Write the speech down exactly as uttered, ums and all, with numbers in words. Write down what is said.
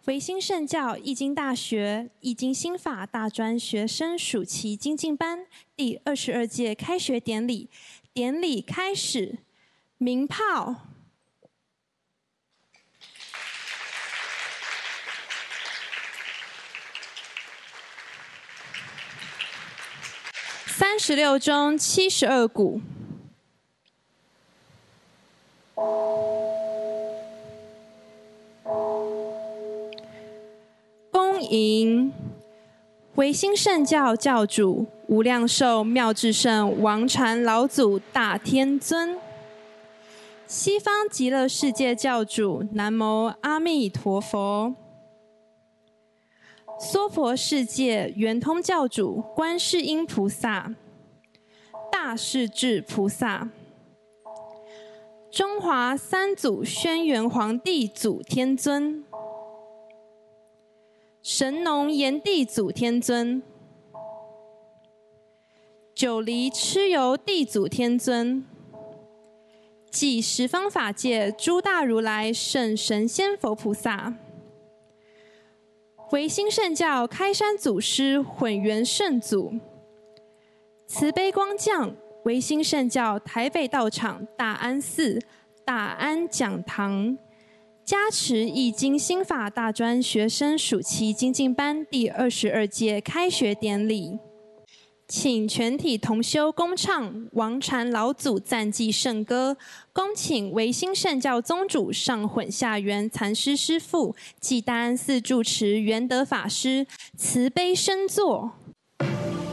维新圣教易经大学易经心法大专学生暑期精进班第二十二届开学典礼，典礼开始，鸣炮。三十六中七十二鼓。恭迎维新圣教教主无量寿妙智圣王禅老祖大天尊，西方极乐世界教主南无阿弥陀佛，娑婆世界圆通教主观世音菩萨、大势至菩萨，中华三祖轩辕皇帝祖天尊，神农炎帝祖天尊，九黎蚩尤地祖天尊，即十方法界诸大如来圣神仙佛菩萨，维新圣教开山祖师混元圣祖，慈悲光降维新圣教台北道场大安寺大安讲堂，加持易经心法大专学生暑期精进班第二十二届开学典礼，请全体同修恭唱王禅老祖赞祭圣歌，恭请维新圣教宗主上混下元禅师师父暨大安寺住持圆德法师慈悲升座。